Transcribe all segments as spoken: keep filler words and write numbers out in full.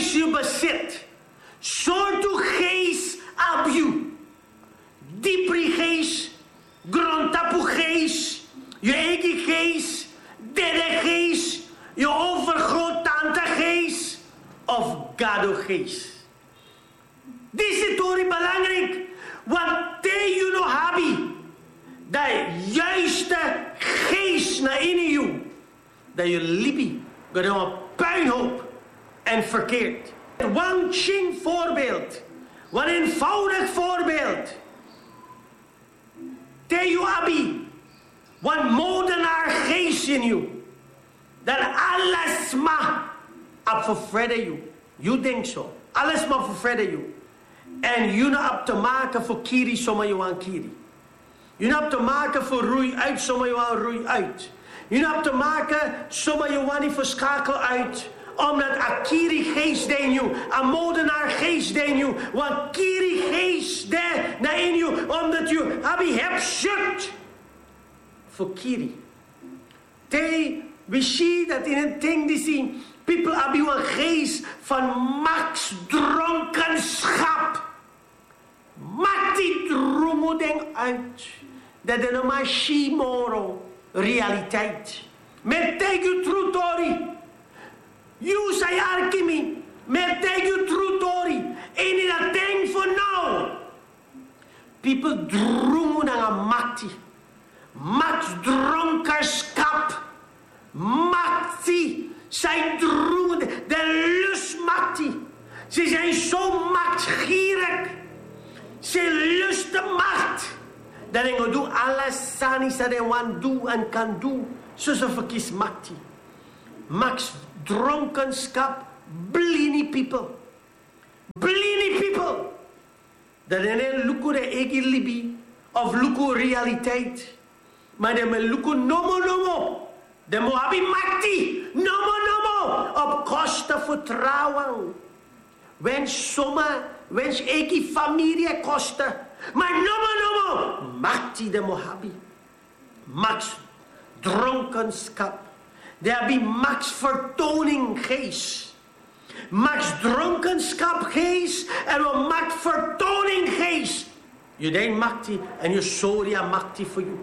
geest je bezit. Soort uw geest op je. Diepere geest, grondtapu geest, je eigen geest, derde geest, je overgroottante geest of gado geest. Deze tory belangrijk, want te je nog hebben, dat juiste geest naar in je, dat je liefde, dat je een puinhoop en verkeerd. One ching voorbeeld, een eenvoudig voorbeeld. Te je abi, een moordenaar geest in je, dat alles maar op vervrede je. Je denkt zo, alles maar vervrede je. En je hebt te maken voor kiri, zomaar je aan kiri. Je hebt te maken voor roei uit, zomaar je aan roei uit. Je hebt te maken, zomaar je aan die verschakel uit. Omdat een kiri geest in je, een moordenaar geest in je, want kiri geest daar in je, omdat je abi hebt shut voor kiri. Te, we zien dat in een ding die zien, people hebben een geest van max dronkenschap. Maak die droomoding uit. Dat is een machimoro realiteit. Met tegen true tori. You say arkimi. Met tegen true tori. En in dat ding voor nou. People dromen naar een makti. Max dronkenschap. Makti. Zij dromen. De lust makti. Ze zijn zo machtsgierig. Ze lusten macht. Dat ik doe alles sanis dat ik want doe en kan doen. Zo ze verkies makti. Max dronkenschap. Blini people. Blini people. Dat is een luku de eigen libi. Of luku realiteit. Maar dat is luku nomo nomo. Dat moet hebben makti. Nomo nomo. Op kosten vertrouwen. Wens zomaar. Wens eigen familie kosten. Maar nomo nomo. Makti de mohabi. Max dronkenschap. De hebben max vertoning geest. Max dronkenschap geest. En we max vertoning geest. Je denkt makti. En je soria makti voor je.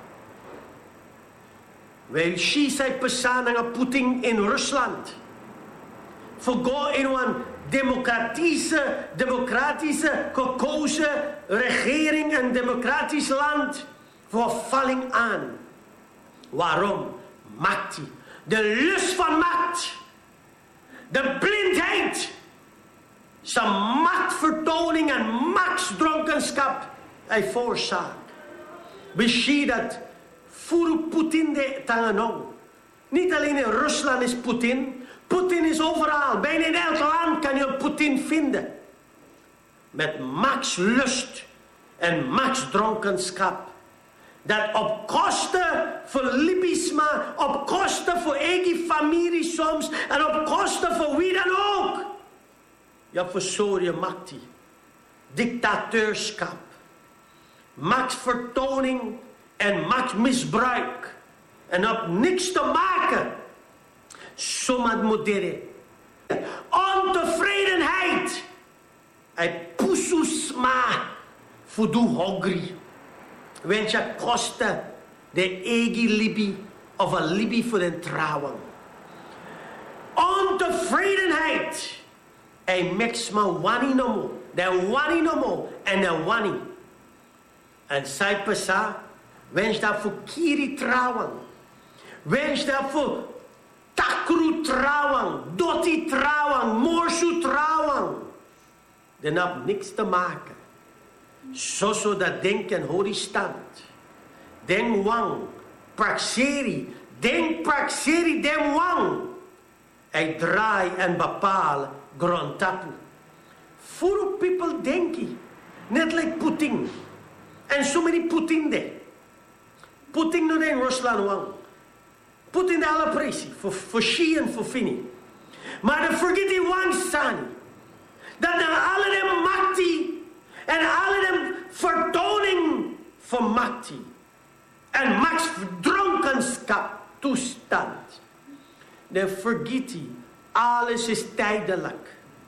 Wel, she zei persoonlijk Putin in Rusland. Voor go in een democratische, democratische, gekozen regering en democratisch land voor valling aan. Waarom? Macht. De lust van macht. De blindheid. Zijn machtvertoning en machtsdronkenschap. Hij veroorzaakt. We zien dat voor Putin de tangenou. Niet alleen in Rusland is Putin. Putin is overal. Bijna in elk land kan je Putin vinden. Met machtsλust en machtsdronkenschap. Dat op kosten voor libisme, op kosten voor eigen familie soms en op kosten voor wie dan ook. Ja, voor sorry, makti. Dictateurschap. Machtsvertoning en machtsmisbruik. En op niks te maken. Somat modere. Ontevredenheid. Hij pususma voor de hongry. Wens je kosten de eigen libi of een libi voor de trouwen. Ontevredenheid. Hij mix maar wani nomo. De wani nomo en de wani. En zij pesa. Wens dat voor kiri trouwen. Wens dat voor takru trouwen. Dotti trouwen. Morsu trouwen. Dan heb niks te maken. Zo zo dat denken horizont. Den wang. Praxeri. Den praxeri den wang. Hij draai en bepaal grondtapu. Voor people denken. Net like Putin. En so many Putin de. Putin no in Rusland wang. Putin de alle presi. Voor voor she en voor fini. Maar de vergeet die wang sani. Dat de alle de makti. En alle de vertoning van makti. En max dronkenschap toestand. De vergeet die. Alles is tijdelijk.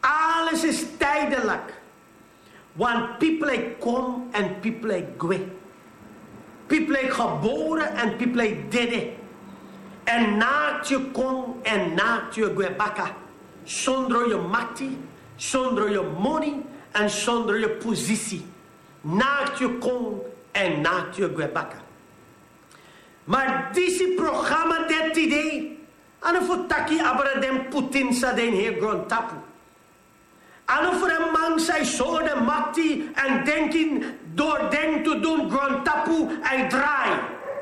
alles is tijdelijk. Want people kom en people go. People geboren en people dede. En naakt je kom en naakt je go baka. Zonder je makti, zonder je money en zonder je positie. Naakt je kom en naakt je go baka. Maar deze programma dat idee, en voor taki abra den Putin sa den heer grond tapu. En voor een man zij zo de makti en denken door denk te doen grond tapu en draai.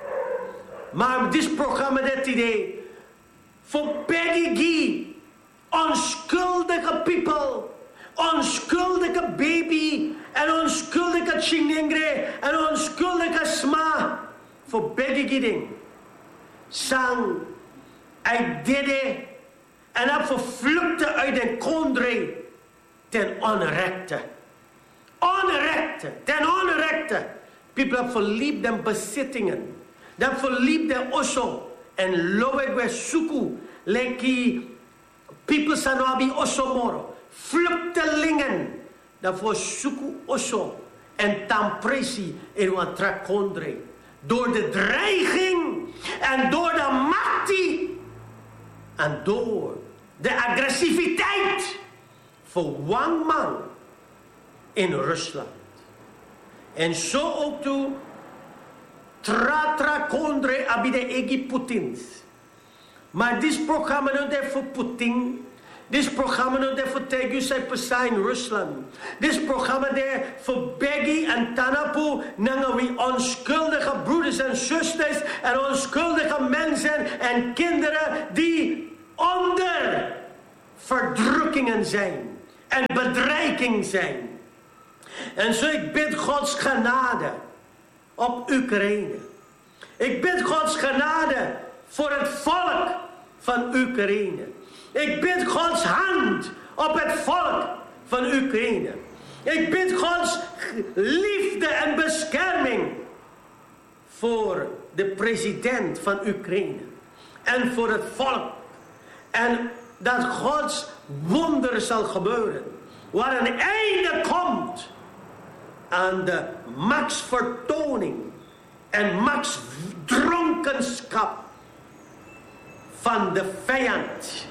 Maar dit programma dat idee, voor Peggy Gee, onschuldige people, onschuldige baby en onschuldige chinengre en onschuldige sma. Voor Peggy Gee ding. Sang, hij dede en hij vervluchtte uit den kondre ten onrechte. Onrechte, ten onrechte. People hebben verliefd den bezittingen. Dat verliefd den osso. En lowe suku. Leki people sanobi osso moro. Vluchtelingen. Dat voor suku osso. En tampresi in een trakondre. Door de dreiging. En door de makti. En door de agressiviteit voor one man in Rusland. En zo ook toe tratra kondre abide egi Putins. Maar dit programma niet voor Putin. Dit programma niet voor tegen zijn in Rusland. Dit programma daar voor Beggy en Tanapu. Nangen we onschuldige broeders en zusters. En onschuldige mensen en kinderen die onder verdrukkingen zijn. En bedreiging zijn. En zo ik bid Gods genade op Oekraïne. Ik bid Gods genade voor het volk van Oekraïne. Ik bid Gods hand op het volk van Oekraïne. Ik bid Gods liefde en bescherming voor de president van Oekraïne. En voor het volk. En dat Gods wonder zal gebeuren. Waar een einde komt aan de machtsvertoning en machtsdronkenschap van de vijand.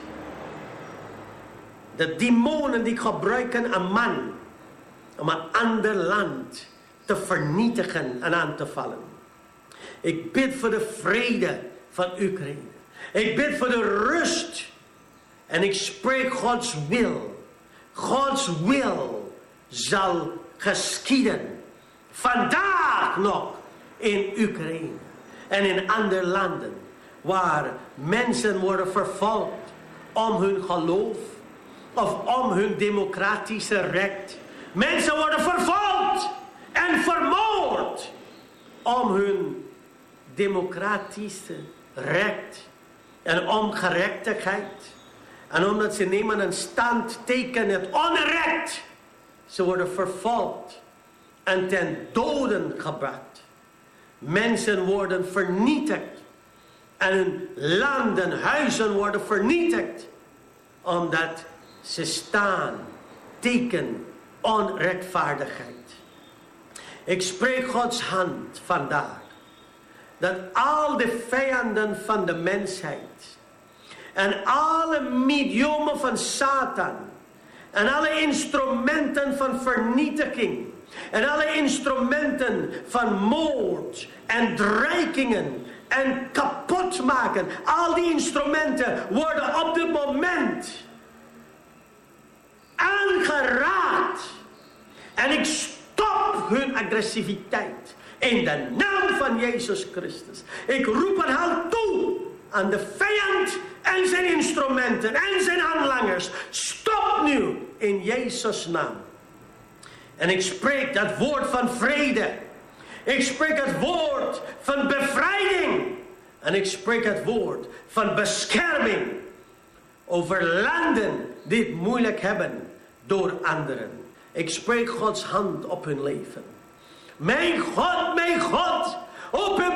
De demonen die gebruiken een man om een ander land te vernietigen en aan te vallen. Ik bid voor de vrede van Oekraïne. Ik bid voor de rust. En ik spreek Gods wil. Gods wil zal geschieden. Vandaag nog in Oekraïne. En in andere landen. Waar mensen worden vervolgd om hun geloof. Of om hun democratische recht. Mensen worden vervolgd en vermoord. Om hun democratische recht. En om gerechtigheid. En omdat ze nemen een stand tegen het onrecht. Ze worden vervolgd. En ten doden gebracht. Mensen worden vernietigd. En hun landen, huizen worden vernietigd. Omdat ze staan tegen onrechtvaardigheid. Ik spreek Gods hand vandaag. Dat al de vijanden van de mensheid. En alle mediumen van Satan. En alle instrumenten van vernietiging. En alle instrumenten van moord en dreigingen. En kapot maken. Al die instrumenten worden op dit moment aangeraakt. En ik stop hun agressiviteit. In de naam van Jezus Christus. Ik roep een halt toe aan de vijand en zijn instrumenten en zijn aanhangers. Stop nu in Jezus' naam. En ik spreek dat woord van vrede. Ik spreek het woord van bevrijding. En ik spreek het woord van bescherming. Over landen die het moeilijk hebben door anderen. Ik spreek Gods hand op hun leven. Mijn God, mijn God, open